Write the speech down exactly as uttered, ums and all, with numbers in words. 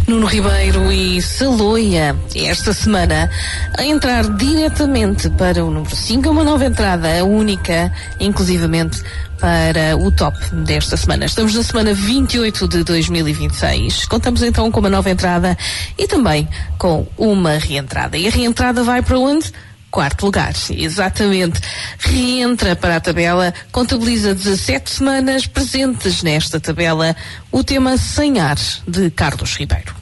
Nuno Ribeiro e Saloia, esta semana, a entrar diretamente para o número cinco, uma nova entrada, a única, inclusivamente, para o top desta semana. Estamos na semana vinte e oito de dois mil e vinte e seis. Contamos então com uma nova entrada e também com uma reentrada. E a reentrada vai para onde? Quarto lugar, exatamente. Reentra para a tabela, contabiliza dezassete semanas presentes nesta tabela, o tema Sem Ar, de Carlos Ribeiro.